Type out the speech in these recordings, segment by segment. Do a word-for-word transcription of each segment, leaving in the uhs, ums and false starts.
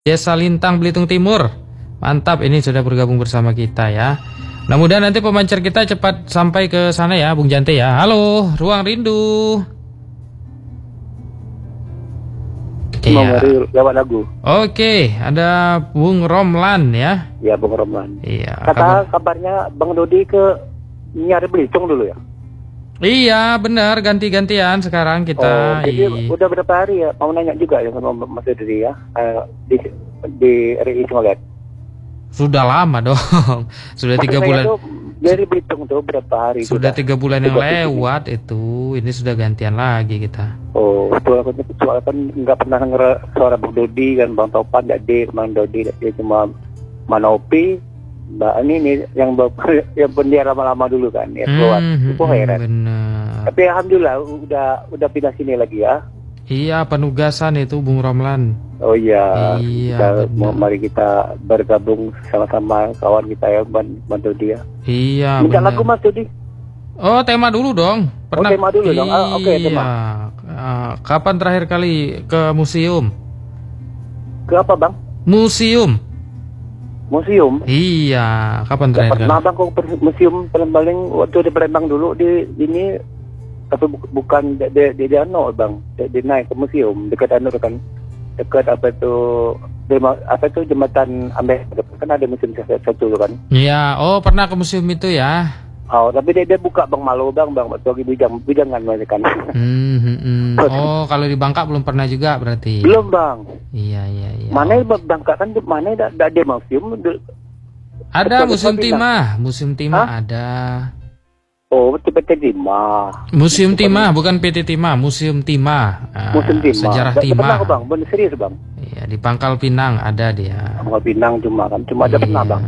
Desa Lintang, Belitung Timur. Mantap, ini sudah bergabung bersama kita ya. Mudah-mudahan nanti pemancar kita cepat sampai ke sana ya, Bung Jante ya. Halo, Ruang Rindu. Iya. Lewat lagu. Oke, ada Bung Romlan ya. Ya, Bung Romlan. Iya. Kata kabar... kabarnya Bang Dodi ke nyari Belitung dulu ya. Iya, benar, ganti-gantian sekarang kita. Oh, jadi udah berapa hari ya? Mau nanya juga ya sama Mas Dodi ya. Uh, di di R I Semolet. Sudah lama dong. Sudah tiga bulan. Dari Belitung tuh berapa hari? Sudah tiga bulan yang lewat itu. Ini sudah gantian lagi kita. Oh, soalnya soal kan nggak pernah denger suara Bang Dodi kan, Bang Topan, Dade, Bang Dodi, dia cuma Manopi, Mbak ini nih yang yang pendiam lama-lama dulu kan, ya keluar. Hmm, itu heran. Bener. Tapi alhamdulillah udah udah pindah sini lagi ya. Iya, penugasan itu Bung Romlan. Oh iya. Iya. Kita, mari kita bergabung sama-sama kawan kita ya, Bang Dodi ya. Iya. Minta lagu Mas Dodi. Oh, tema dulu dong. Pernah. Oh, tema dulu dong. Ah, Oke, okay, tema. Uh, kapan terakhir kali ke museum? Ke apa, Bang? Museum. Museum? Iya, kapan terakhir kali? Pernah Bang, kok museum paling waktu di Palembang dulu di ini, tapi bukan di di, di Danau, Bang. Di, di naik ke museum dekat Danau kan. Dekat apa itu apa itu jembatan Ambeh, kan ada museum satu kan? Iya, oh pernah ke museum itu ya? Oh, tapi dia, dia buka Bang Malu Bang, Bang waktu lagi bujang, bujangan mereka kan. Hmm, hmm, hmm. Oh, kalau di Bangka belum pernah juga berarti? Belum Bang. Iya, iya, iya. Mana oh. Bangka kan mana ada ada museum? Ada Museum Timah, Museum Timah ada. Oh, P T Timah. Museum Timah, bukan P T Timah, Museum Timah. Ah, Museum Timah. Sejarah Timah. Pernah Bang, benar serius Bang. Iya, di Pangkal Pinang ada dia. Pangkal Pinang cuma kan, cuma ada iya. pernah Bang.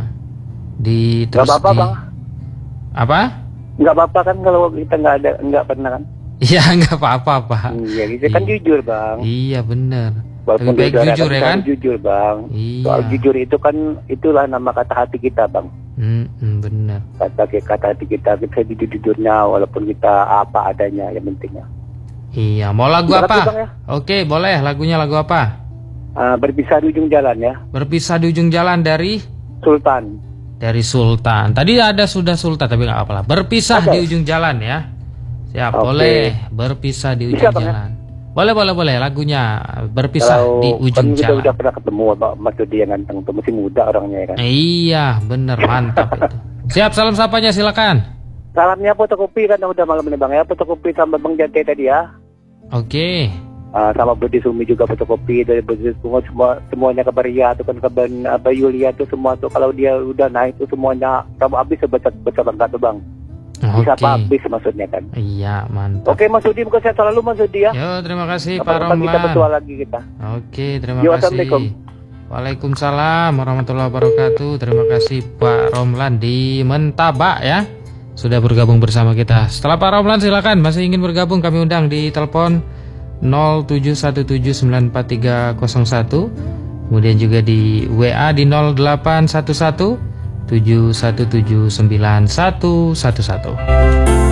Di terus Gak apa-apa di... Bang. Apa? Nggak apa-apa kan kalau kita nggak ada nggak pernah kan? Iya nggak apa-apa Pak. Iya, kita kan jujur Bang. Iya benar. Walaupun lebih baik jujur ya kan? Jujur Bang. Iya. Soal jujur itu kan itulah nama kata hati kita Bang. Hmm, hmm, benar. Kata kata hati kita kita jujur jujurnya walaupun kita apa adanya yang pentingnya. Iya. Mau lagu Bisa apa? lagu, Bang, ya? Oke boleh. Lagunya lagu apa? Uh, berpisah di ujung jalan ya. Berpisah di ujung jalan dari Sultan. Dari Sultan. Tadi ada sudah Sultan tapi nggak apa-apa. Berpisah ada. Di ujung jalan ya. Siap, okay. Boleh. Berpisah di ujung Bisa, jalan. Bang, ya? Boleh, boleh, boleh. Lagunya Berpisah Kalau di ujung kan jalan. Kita udah pernah ketemu Mas Dodi yang ganteng tuh, masih muda orangnya kan. Iya, bener mantap itu. Siap, salam sapanya silakan. Salamnya fotokopi kan udah malam ini Bang ya. Fotokopi sama Bang Jante tadi ya. Oke. Okay. Uh, sama Budi Sumi juga fotokopi dari Budi semua semua semuanya kabar Ria tuh kan kabar apa Yulia tuh semua tuh kalau dia udah naik tuh semuanya kamu habis baca baca Bangka tuh Bang. Bisa okay. Habis maksudnya kan. Iya mantap. Oke Mas Dodi, muka sehat selalu Mas Dodi ya. Yo terima kasih Pak Romlan. Kita bertua lagi kita. Oke terima Yo, kasih. Assalamualaikum. Waalaikumsalam warahmatullahi wabarakatuh. Terima kasih Pak Romlan di Mentabak ya. Sudah bergabung bersama kita. Setelah Pak Romlan silakan masih ingin bergabung kami undang di telepon nol tujuh satu tujuh sembilan empat tiga nol satu. Kemudian juga di W A di nol delapan satu satu tujuh satu tujuh sembilan satu satu satu.